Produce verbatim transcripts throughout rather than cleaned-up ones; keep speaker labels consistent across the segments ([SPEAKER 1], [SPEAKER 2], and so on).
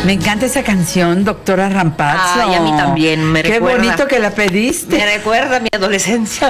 [SPEAKER 1] Me encanta esa canción, doctora Rampazzo.
[SPEAKER 2] Ay, a mí también, me
[SPEAKER 1] Qué
[SPEAKER 2] recuerda.
[SPEAKER 1] bonito que la pediste.
[SPEAKER 2] Me recuerda a mi adolescencia.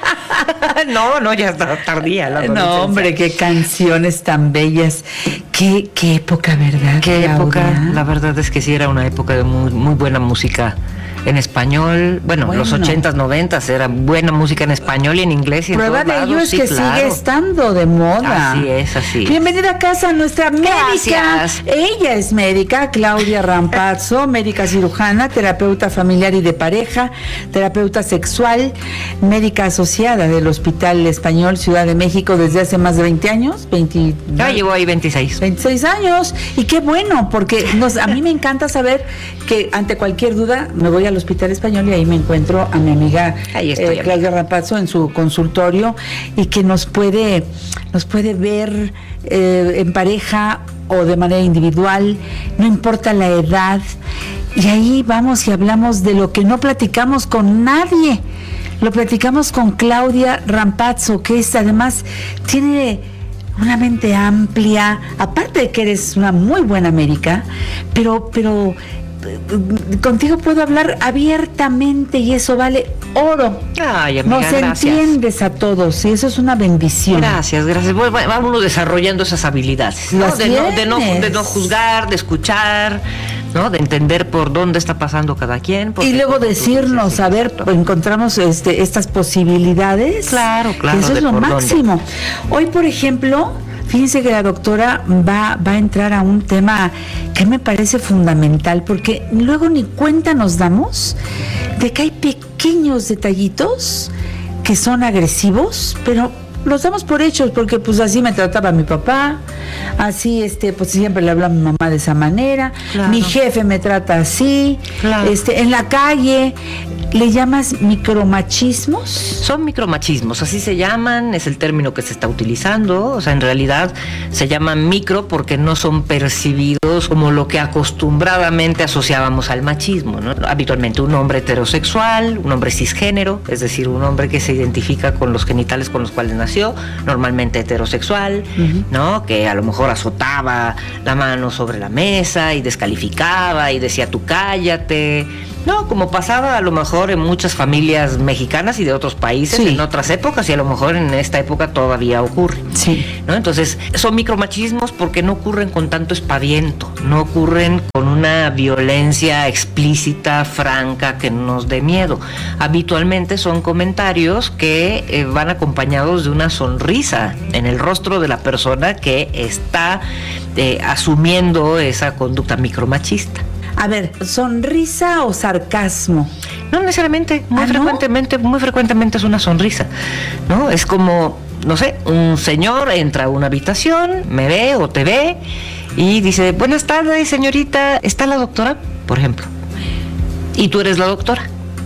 [SPEAKER 2] No, no, ya está tardía la adolescencia.
[SPEAKER 1] No, hombre, qué canciones tan bellas. Qué, qué época, ¿verdad?
[SPEAKER 2] Qué
[SPEAKER 1] Claudia?
[SPEAKER 2] época, la verdad es que sí era una época de muy, muy buena música en español. Bueno,
[SPEAKER 1] Bueno.
[SPEAKER 2] los ochentas, noventas era buena música en español y en inglés y en
[SPEAKER 1] Prueba
[SPEAKER 2] todos
[SPEAKER 1] de ello
[SPEAKER 2] lados,
[SPEAKER 1] es
[SPEAKER 2] sí,
[SPEAKER 1] que
[SPEAKER 2] claro.
[SPEAKER 1] sigue estando de moda.
[SPEAKER 2] Así es, así es.
[SPEAKER 1] Bienvenida a casa nuestra médica.
[SPEAKER 2] Gracias.
[SPEAKER 1] Ella es médica, Claudia Rampazzo, médica cirujana, terapeuta familiar y de pareja, terapeuta sexual, médica asociada del Hospital Español Ciudad de México desde hace más de veinte años. veinte,
[SPEAKER 2] Ya llevo ahí veintiséis.
[SPEAKER 1] veintiséis años. Y qué bueno, porque nos, a mí me encanta saber que ante cualquier duda me voy al Hospital Español y ahí me encuentro a mi amiga
[SPEAKER 2] Ahí estoy,
[SPEAKER 1] eh, Claudia Rampazzo en su consultorio y que nos puede, nos puede ver eh, en pareja o de manera individual, no importa la edad. Y ahí vamos y hablamos de lo que no platicamos con nadie. Lo platicamos con Claudia Rampazzo, que es además, tiene una mente amplia, aparte de que eres una muy buena médica, pero, pero contigo puedo hablar abiertamente y eso vale oro.
[SPEAKER 2] Ay, amiga,
[SPEAKER 1] Nos
[SPEAKER 2] gracias.
[SPEAKER 1] entiendes a todos y eso es una bendición.
[SPEAKER 2] Gracias, gracias. Bueno, vámonos desarrollando esas habilidades, ¿no?
[SPEAKER 1] Las
[SPEAKER 2] De no, de, no,
[SPEAKER 1] tienes.
[SPEAKER 2] de no juzgar, de escuchar, ¿no? De entender por dónde está pasando cada quien. porque
[SPEAKER 1] Y luego
[SPEAKER 2] como tú
[SPEAKER 1] decirnos,
[SPEAKER 2] dices,
[SPEAKER 1] a ver,
[SPEAKER 2] exacto.
[SPEAKER 1] encontramos este, estas posibilidades.
[SPEAKER 2] Claro, claro,
[SPEAKER 1] Eso es
[SPEAKER 2] de
[SPEAKER 1] lo
[SPEAKER 2] por dónde.
[SPEAKER 1] máximo. Hoy, por ejemplo, fíjense que la doctora va, va a entrar a un tema que me parece fundamental, porque luego ni cuenta nos damos de que hay pequeños detallitos que son agresivos, pero los damos por hechos, porque pues así me trataba mi papá, así este, pues siempre le habla a mi mamá de esa manera,
[SPEAKER 2] Claro.
[SPEAKER 1] mi jefe me trata así,
[SPEAKER 2] Claro.
[SPEAKER 1] este, en la calle, ¿le llamas micromachismos?
[SPEAKER 2] Son micromachismos, así se llaman, es el término que se está utilizando, o sea, en realidad se llaman micro porque no son percibidos como lo que acostumbradamente asociábamos al machismo, ¿no? Habitualmente un hombre heterosexual, un hombre cisgénero, es decir, un hombre que se identifica con los genitales con los cuales nació, normalmente heterosexual,
[SPEAKER 1] Ujú.
[SPEAKER 2] ¿no? Que a lo mejor azotaba la mano sobre la mesa y descalificaba y decía tú cállate, no, como pasaba a lo mejor en muchas familias mexicanas y de otros países
[SPEAKER 1] Sí.
[SPEAKER 2] en otras épocas y a lo mejor en esta época todavía ocurre.
[SPEAKER 1] Sí.
[SPEAKER 2] ¿No? Entonces, son micromachismos porque no ocurren con tanto espaviento, no ocurren con una violencia explícita, franca, que nos dé miedo. Habitualmente son comentarios que eh, van acompañados de una sonrisa en el rostro de la persona que está eh, asumiendo esa conducta micromachista.
[SPEAKER 1] A ver, ¿sonrisa o sarcasmo?
[SPEAKER 2] No necesariamente, muy
[SPEAKER 1] ¿Ah, no?
[SPEAKER 2] frecuentemente, muy frecuentemente es una sonrisa, ¿no? Es como, no sé, un señor entra a una habitación, me ve o te ve y dice, buenas tardes, señorita, ¿está la doctora? Por ejemplo. Y tú eres la doctora.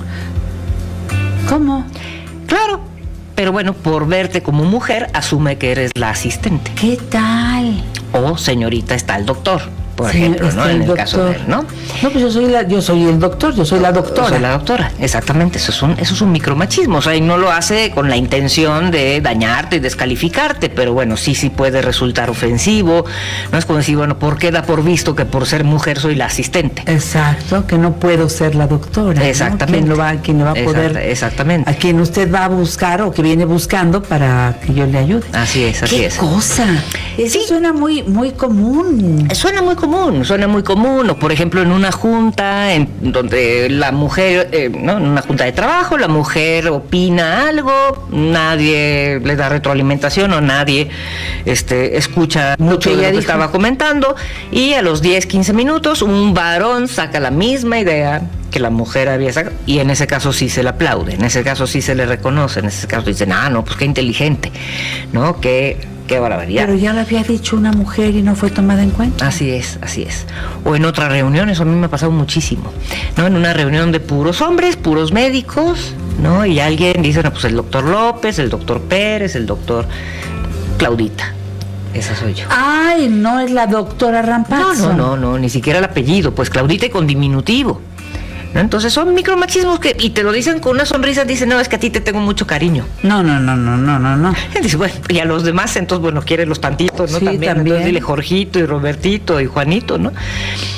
[SPEAKER 1] ¿Cómo?
[SPEAKER 2] Claro, pero bueno, por verte como mujer, asume que eres la asistente.
[SPEAKER 1] ¿Qué tal?
[SPEAKER 2] O señorita, está el doctor, por
[SPEAKER 1] Señor,
[SPEAKER 2] ejemplo,
[SPEAKER 1] está
[SPEAKER 2] ¿no?
[SPEAKER 1] el
[SPEAKER 2] En el caso de él,
[SPEAKER 1] doctor.
[SPEAKER 2] ¿no?
[SPEAKER 1] No, pues yo soy la, yo soy el doctor, yo soy la doctora.
[SPEAKER 2] Soy la doctora, exactamente, eso es un, eso es un micromachismo, o sea, y no lo hace con la intención de dañarte y descalificarte, pero bueno, sí, sí puede resultar ofensivo, no es como decir, bueno, ¿por qué da por visto que por ser mujer soy la asistente?
[SPEAKER 1] Exacto, que no puedo ser la doctora. ¿no?
[SPEAKER 2] Exactamente.
[SPEAKER 1] ¿Quién lo va, quién le va a poder?
[SPEAKER 2] Exacta- exactamente.
[SPEAKER 1] A quien usted va a buscar o que viene buscando para que yo le ayude.
[SPEAKER 2] Así es, así
[SPEAKER 1] ¿Qué
[SPEAKER 2] es.
[SPEAKER 1] cosa? Eso
[SPEAKER 2] Sí.
[SPEAKER 1] suena muy, muy común.
[SPEAKER 2] Suena muy común, suena muy común, o por ejemplo en una junta en donde la mujer, eh, ¿no? En una junta de trabajo, la mujer opina algo, nadie le da retroalimentación o nadie este, escucha
[SPEAKER 1] Lo
[SPEAKER 2] mucho
[SPEAKER 1] que
[SPEAKER 2] de
[SPEAKER 1] ella
[SPEAKER 2] lo que
[SPEAKER 1] dijo.
[SPEAKER 2] estaba comentando, y a los diez, quince minutos un varón saca la misma idea que la mujer había sacado, y en ese caso sí se le aplaude, en ese caso sí se le reconoce, en ese caso dicen, ah, no, pues qué inteligente, ¿no? Qué, qué barbaridad.
[SPEAKER 1] Pero ya lo había dicho una mujer y no fue tomada en cuenta.
[SPEAKER 2] Así es, así es. O en otras reuniones, eso a mí me ha pasado muchísimo, ¿no? En una reunión de puros hombres, puros médicos, ¿no? Y alguien dice, no, pues el doctor López, el doctor Pérez, el doctor Claudita. Esa soy yo.
[SPEAKER 1] Ay, no es la doctora
[SPEAKER 2] No,
[SPEAKER 1] Rampazzo.
[SPEAKER 2] no, no, no, ni siquiera el apellido, pues Claudita y con diminutivo. ¿No? Entonces son micromachismos que, y te lo dicen con una sonrisa, dicen, no, es que a ti te tengo mucho cariño.
[SPEAKER 1] No, no, no, no, no, no, no.
[SPEAKER 2] Dice, bueno, y a los demás, entonces, bueno, quieren los tantitos, ¿no?
[SPEAKER 1] Sí,
[SPEAKER 2] también,
[SPEAKER 1] también.
[SPEAKER 2] entonces dile Jorgito y Robertito y Juanito, ¿no?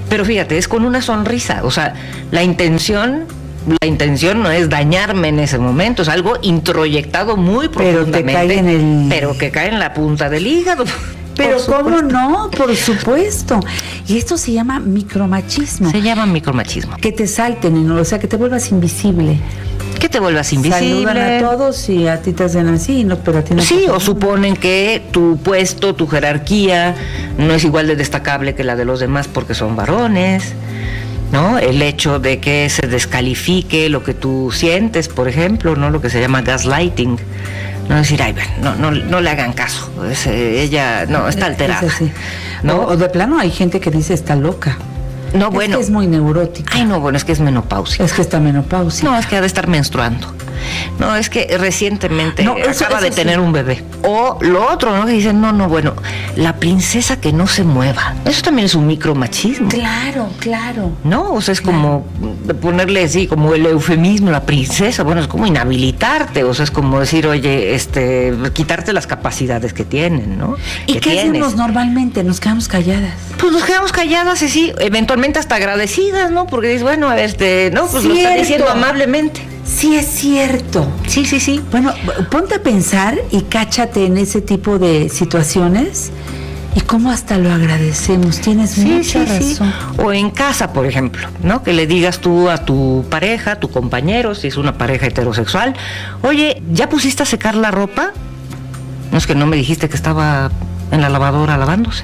[SPEAKER 2] Pero fíjate, es con una sonrisa, o sea, la intención, la intención no es dañarme en ese momento, es algo introyectado muy profundamente,
[SPEAKER 1] pero te cae en el...
[SPEAKER 2] pero que cae en la punta del hígado.
[SPEAKER 1] Pero cómo no, por supuesto. Y esto se llama micromachismo.
[SPEAKER 2] Se llama micromachismo.
[SPEAKER 1] Que te salten, ¿no? O sea, que te vuelvas invisible.
[SPEAKER 2] Que te vuelvas invisible.
[SPEAKER 1] Saludan a todos y a ti te hacen así, no, pero a ti no.
[SPEAKER 2] Sí, o suponen que tu puesto, tu jerarquía no es igual de destacable que la de los demás porque son varones, ¿no? El hecho de que se descalifique lo que tú sientes, por ejemplo, ¿no? Lo que se llama gaslighting. No decir, ay, no, no, no le hagan caso, es, eh, ella no está alterada.
[SPEAKER 1] Es así.
[SPEAKER 2] ¿No?
[SPEAKER 1] O, o de plano hay gente que dice está loca.
[SPEAKER 2] No,
[SPEAKER 1] es
[SPEAKER 2] bueno.
[SPEAKER 1] Que es muy neurótica.
[SPEAKER 2] Ay, no, bueno, es que es menopáusica.
[SPEAKER 1] Es que está menopáusica.
[SPEAKER 2] No, es que ha de estar menstruando. No, es que recientemente no, eso, acaba eso de sí. tener un bebé. O lo otro, ¿no? Que dicen, no, no, bueno, la princesa que no se mueva. Eso también es un micromachismo.
[SPEAKER 1] Claro, claro.
[SPEAKER 2] No, o sea, es
[SPEAKER 1] claro.
[SPEAKER 2] como ponerle así, como el eufemismo, la princesa. Bueno, es como inhabilitarte. O sea, es como decir, oye, este, quitarte las capacidades que tienen, ¿no?
[SPEAKER 1] ¿Y qué tienes. hacemos normalmente? Nos quedamos calladas.
[SPEAKER 2] Pues nos quedamos calladas y sí, eventualmente hasta agradecidas, ¿no? Porque dices, bueno, a ver, este, no, pues Cierto. Lo está diciendo amablemente.
[SPEAKER 1] Sí, es cierto.
[SPEAKER 2] Sí, sí, sí.
[SPEAKER 1] Bueno, ponte a pensar y cáchate en ese tipo de situaciones y cómo hasta lo agradecemos. Tienes sí, mucha sí, razón.
[SPEAKER 2] Sí. O en casa, por ejemplo, ¿no? Que le digas tú a tu pareja, a tu compañero, si es una pareja heterosexual, oye, ¿ya pusiste a secar la ropa? No es que no me dijiste que estaba en la lavadora lavándose.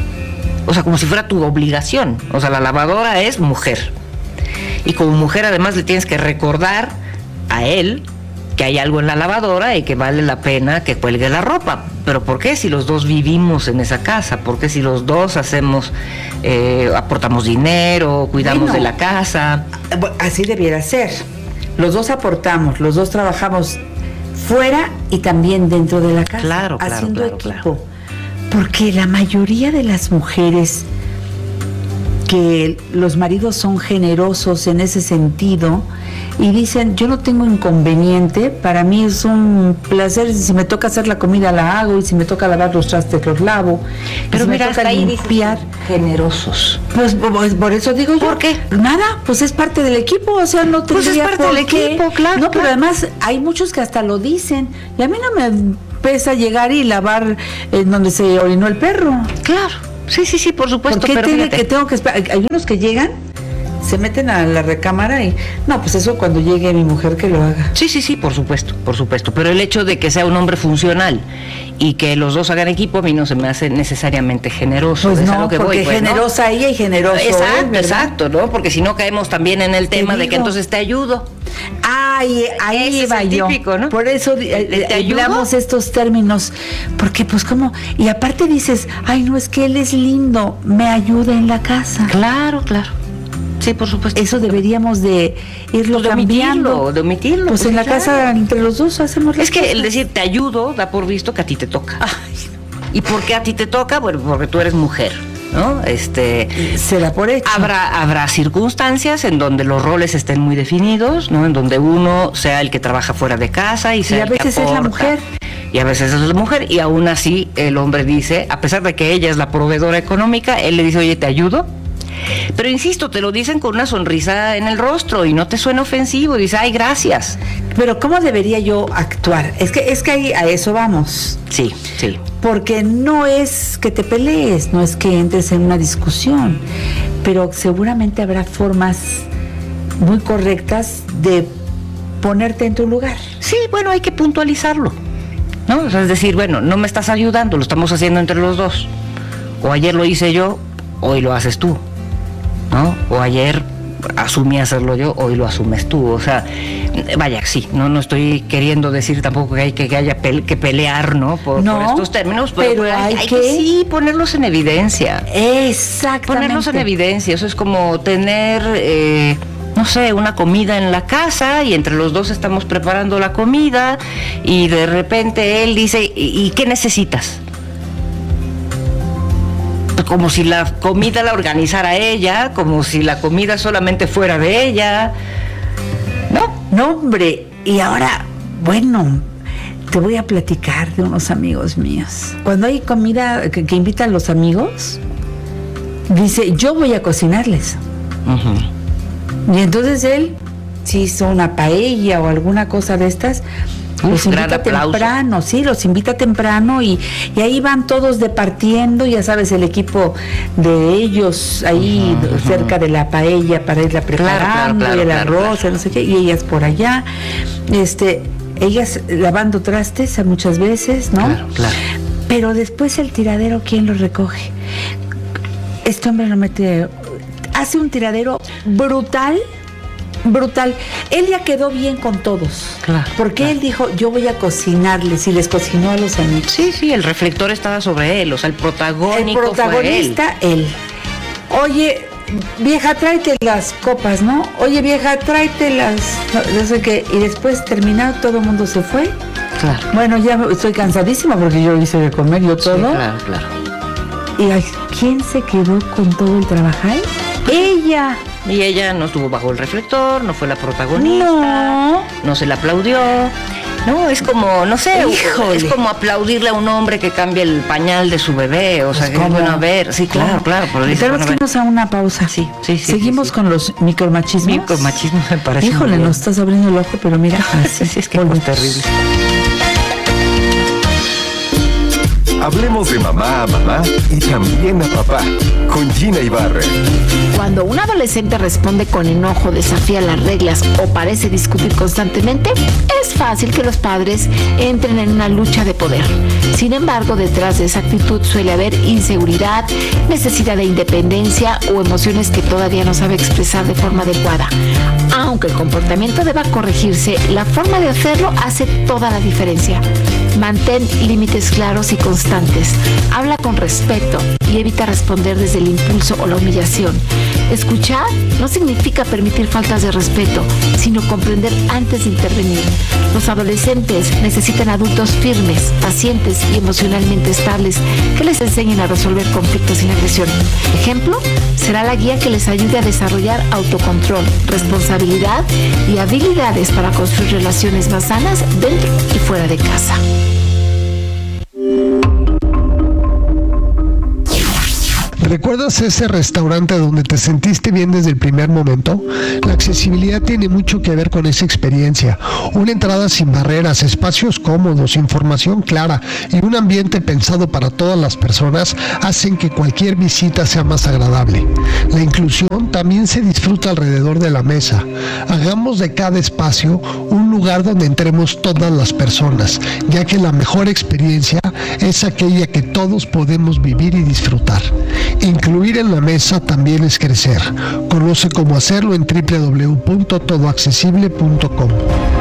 [SPEAKER 2] O sea, como si fuera tu obligación. O sea, la lavadora es mujer. Y como mujer además le tienes que recordar a él que hay algo en la lavadora y que vale la pena que cuelgue la ropa. Pero ¿por qué si los dos vivimos en esa casa? ¿Por qué si los dos hacemos, eh, aportamos dinero, cuidamos bueno, de la casa?
[SPEAKER 1] Así debiera ser. Los dos aportamos, los dos trabajamos fuera y también dentro de la casa.
[SPEAKER 2] Claro, claro,
[SPEAKER 1] haciendo
[SPEAKER 2] claro,
[SPEAKER 1] equipo.
[SPEAKER 2] Claro.
[SPEAKER 1] Porque la mayoría de las mujeres que los maridos son generosos en ese sentido y dicen, yo no tengo inconveniente, para mí es un placer, si me toca hacer la comida la hago y si me toca lavar los trastes los lavo.
[SPEAKER 2] Pero
[SPEAKER 1] si
[SPEAKER 2] mira,
[SPEAKER 1] me toca
[SPEAKER 2] hasta
[SPEAKER 1] limpiar,
[SPEAKER 2] ahí generosos.
[SPEAKER 1] Pues, pues por eso digo yo.
[SPEAKER 2] ¿Por qué?
[SPEAKER 1] Nada, pues es parte del equipo, o sea, no tendría
[SPEAKER 2] Pues es parte
[SPEAKER 1] por
[SPEAKER 2] del
[SPEAKER 1] qué.
[SPEAKER 2] equipo, claro.
[SPEAKER 1] No,
[SPEAKER 2] claro.
[SPEAKER 1] pero además hay muchos que hasta lo dicen y a mí no me pesa llegar y lavar en donde se orinó el perro.
[SPEAKER 2] Claro. Sí, sí, sí, por supuesto.
[SPEAKER 1] ¿Por qué
[SPEAKER 2] pero
[SPEAKER 1] tiene
[SPEAKER 2] fíjate.
[SPEAKER 1] que tengo que esperar? Hay unos que llegan, se meten a la recámara y no, pues eso cuando llegue mi mujer que lo haga.
[SPEAKER 2] Sí, sí, sí, por supuesto, por supuesto. Pero el hecho de que sea un hombre funcional y que los dos hagan equipo a mí no se me hace necesariamente generoso.
[SPEAKER 1] Pues
[SPEAKER 2] es
[SPEAKER 1] no,
[SPEAKER 2] a lo que
[SPEAKER 1] porque
[SPEAKER 2] voy, pues,
[SPEAKER 1] generosa
[SPEAKER 2] ¿no?
[SPEAKER 1] ella y generoso
[SPEAKER 2] Exacto,
[SPEAKER 1] él,
[SPEAKER 2] exacto, ¿no? Porque si no caemos también en el
[SPEAKER 1] Te
[SPEAKER 2] tema
[SPEAKER 1] digo.
[SPEAKER 2] de que entonces te ayudo.
[SPEAKER 1] Ay, ahí
[SPEAKER 2] Ese
[SPEAKER 1] iba
[SPEAKER 2] es el
[SPEAKER 1] yo.
[SPEAKER 2] típico, ¿no?
[SPEAKER 1] Por eso
[SPEAKER 2] ¿Te ayudo?
[SPEAKER 1] hablamos estos términos, porque pues como, y aparte dices, ay no, es que él es lindo, me ayuda en la casa.
[SPEAKER 2] Claro, claro. Sí, por supuesto.
[SPEAKER 1] Eso deberíamos de irlo
[SPEAKER 2] de
[SPEAKER 1] cambiando.
[SPEAKER 2] omitirlo, de omitirlo.
[SPEAKER 1] Pues,
[SPEAKER 2] pues
[SPEAKER 1] en la
[SPEAKER 2] claro.
[SPEAKER 1] casa entre los dos hacemos las
[SPEAKER 2] Es que
[SPEAKER 1] cosas.
[SPEAKER 2] el decir te ayudo da por visto que a ti te toca.
[SPEAKER 1] Ay,
[SPEAKER 2] ¿Y por qué a ti te toca? Bueno, porque tú eres mujer, ¿no? Este,
[SPEAKER 1] se da por hecho.
[SPEAKER 2] Habrá, habrá circunstancias en donde los roles estén muy definidos, ¿no? En donde uno sea el que trabaja fuera de casa y sea
[SPEAKER 1] y a
[SPEAKER 2] el que
[SPEAKER 1] veces es la
[SPEAKER 2] aporta.
[SPEAKER 1] mujer.
[SPEAKER 2] Y a veces es la mujer, y aún así el hombre dice, a pesar de que ella es la proveedora económica, él le dice, oye, ¿te ayudo? Pero insisto, te lo dicen con una sonrisa en el rostro y no te suena ofensivo, dice, ay, gracias.
[SPEAKER 1] Pero ¿cómo debería yo actuar? Es que es que ahí a eso vamos.
[SPEAKER 2] Sí, sí.
[SPEAKER 1] Porque no es que te pelees, no es que entres en una discusión, pero seguramente habrá formas muy correctas de ponerte en tu lugar.
[SPEAKER 2] Sí, bueno, hay que puntualizarlo, ¿no? O sea, es decir, bueno, no me estás ayudando, lo estamos haciendo entre los dos. O ayer lo hice yo, hoy lo haces tú, ¿no? O ayer asumí hacerlo yo, hoy lo asumes tú. O sea, vaya, sí, no, no estoy queriendo decir tampoco que hay que, que haya pele, que pelear, ¿no? Por,
[SPEAKER 1] no,
[SPEAKER 2] por estos términos, pero,
[SPEAKER 1] pero
[SPEAKER 2] hay,
[SPEAKER 1] hay,
[SPEAKER 2] hay
[SPEAKER 1] que...
[SPEAKER 2] que sí ponerlos en evidencia.
[SPEAKER 1] Exactamente.
[SPEAKER 2] Ponerlos en evidencia, eso es como tener... Eh, no sé, una comida en la casa y entre los dos estamos preparando la comida y de repente él dice, ¿y, y qué necesitas? Como si la comida la organizara ella, como si la comida solamente fuera de ella.
[SPEAKER 1] No, no, hombre. Y ahora, bueno, te voy a platicar de unos amigos míos. Cuando hay comida que, que invitan los amigos, dice, yo voy a cocinarles. Uh-huh. Y entonces él, si hizo una paella o alguna cosa de estas, Uf, los invita temprano, sí, los invita temprano y, y ahí van todos departiendo, ya sabes, el equipo de ellos ahí uh-huh, cerca uh-huh. de la paella para irla preparando, claro, claro, claro, y el arroz, claro, no sé qué, y ellas por allá, este, ellas lavando trastes muchas veces, ¿no?
[SPEAKER 2] Claro, claro.
[SPEAKER 1] Pero después el tiradero, ¿quién lo recoge? Este hombre lo mete, hace un tiradero brutal, brutal. Él ya quedó bien con todos.
[SPEAKER 2] Claro,
[SPEAKER 1] porque
[SPEAKER 2] claro.
[SPEAKER 1] él dijo, yo voy a cocinarles, y les cocinó a los amigos.
[SPEAKER 2] Sí, sí, el reflector estaba sobre él, o sea, el protagónico
[SPEAKER 1] El protagonista,
[SPEAKER 2] fue él.
[SPEAKER 1] él. Oye, vieja, tráete las copas, ¿no? Oye, vieja, tráete las... No sé qué. Y después, terminado, todo el mundo se fue.
[SPEAKER 2] Claro.
[SPEAKER 1] Bueno, ya estoy cansadísima porque yo hice de comer, yo todo.
[SPEAKER 2] Sí, claro, claro.
[SPEAKER 1] ¿Y quién se quedó con todo el trabajar? Ella.
[SPEAKER 2] Y ella no estuvo bajo el reflector, no fue la protagonista,
[SPEAKER 1] no,
[SPEAKER 2] no se la aplaudió. No, es como, no sé,
[SPEAKER 1] Híjole.
[SPEAKER 2] es como aplaudirle a un hombre que cambia el pañal de su bebé, o sea, pues que bueno, a ver, sí, claro, claro.
[SPEAKER 1] Pero dice, tenemos bueno, que irnos a una pausa.
[SPEAKER 2] Sí, sí, sí.
[SPEAKER 1] Seguimos
[SPEAKER 2] sí, sí.
[SPEAKER 1] con los micromachismos.
[SPEAKER 2] Micromachismos me parece.
[SPEAKER 1] Híjole, nos estás abriendo el ojo, pero mira, así
[SPEAKER 2] sí, es que es terrible.
[SPEAKER 3] Hablemos de mamá a mamá y también a papá, con Gina Ibarra.
[SPEAKER 4] Cuando un adolescente responde con enojo, desafía las reglas o parece discutir constantemente, es fácil que los padres entren en una lucha de poder. Sin embargo, detrás de esa actitud suele haber inseguridad, necesidad de independencia o emociones que todavía no sabe expresar de forma adecuada. Aunque el comportamiento deba corregirse, la forma de hacerlo hace toda la diferencia. Mantén límites claros y constantes. Habla con respeto y evita responder desde el impulso o la humillación. Escuchar no significa permitir faltas de respeto, sino comprender antes de intervenir. Los adolescentes necesitan adultos firmes, pacientes y emocionalmente estables que les enseñen a resolver conflictos sin agresión. Ejemplo, será la guía que les ayude a desarrollar autocontrol, responsabilidad y habilidades para construir relaciones más sanas dentro y fuera de casa.
[SPEAKER 5] ¿Recuerdas ese restaurante donde te sentiste bien desde el primer momento? La accesibilidad tiene mucho que ver con esa experiencia. Una entrada sin barreras, espacios cómodos, información clara y un ambiente pensado para todas las personas hacen que cualquier visita sea más agradable. La inclusión también se disfruta alrededor de la mesa. Hagamos de cada espacio un lugar donde entremos todas las personas, ya que la mejor experiencia es aquella que todos podemos vivir y disfrutar. Incluir en la mesa también es crecer. Conoce cómo hacerlo en doble u doble u doble u punto todo accesible punto com.